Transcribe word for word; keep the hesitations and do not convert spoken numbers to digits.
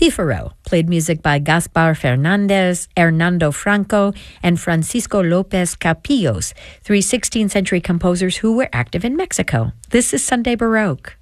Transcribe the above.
Pífaro played music by Gaspar Fernandez, Hernando Franco, and Francisco Lopez Capillos, three sixteenth century composers who were active in Mexico. This is Sunday Baroque.